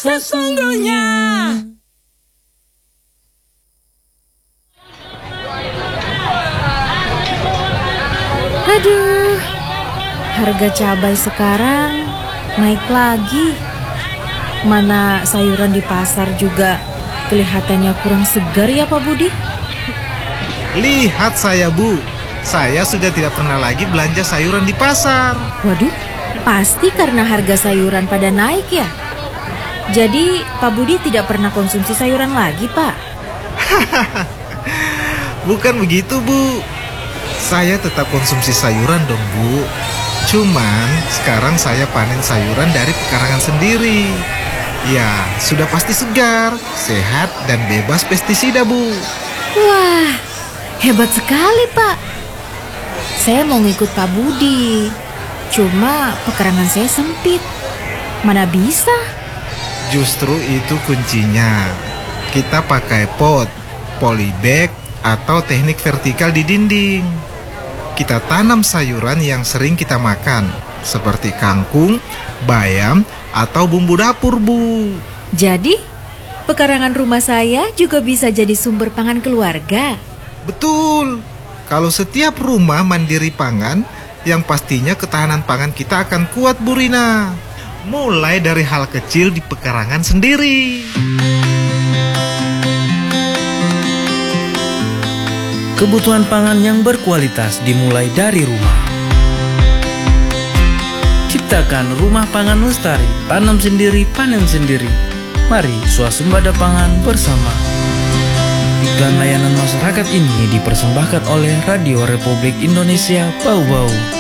sesungguhnya. Aduh, harga cabai sekarang naik lagi. Mana sayuran di pasar juga kelihatannya kurang segar ya Pak Budi? Lihat saya, Bu. Saya sudah tidak pernah lagi belanja sayuran di pasar. Waduh, pasti karena harga sayuran pada naik ya? Jadi Pak Budi tidak pernah konsumsi sayuran lagi, Pak? Bukan begitu, Bu. Saya tetap konsumsi sayuran dong, Bu. Cuman sekarang saya panen sayuran dari pekarangan sendiri. Ya, sudah pasti segar, sehat, dan bebas pestisida, Bu. Wah, hebat sekali, Pak. Saya mau ngikut Pak Budi. Cuma pekarangan saya sempit. Mana bisa? Justru itu kuncinya. Kita pakai pot, polybag, atau teknik vertikal di dinding. Kita tanam sayuran yang sering kita makan, seperti kangkung, bayam, atau bumbu dapur, Bu. Jadi, pekarangan rumah saya juga bisa jadi sumber pangan keluarga. Betul. Kalau setiap rumah mandiri pangan, yang pastinya ketahanan pangan kita akan kuat, Bu Rina. Mulai dari hal kecil di pekarangan sendiri. Kebutuhan pangan yang berkualitas dimulai dari rumah. Ciptakan rumah pangan lestari, tanam sendiri, panen sendiri. Mari swasembada pangan bersama. Iklan layanan masyarakat ini dipersembahkan oleh Radio Republik Indonesia Bau Bau.